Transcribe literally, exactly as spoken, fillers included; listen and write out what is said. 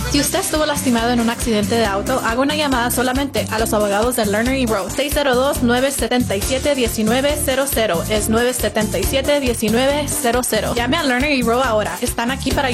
Si usted estuvo lastimado en un accidente de auto, haga una llamada solamente a los abogados de Lerner y Rowe. seis cero dos, nueve siete siete, uno nueve cero cero. Es nueve siete siete, uno nueve cero cero. Llame a Lerner y Rowe ahora. Están aquí para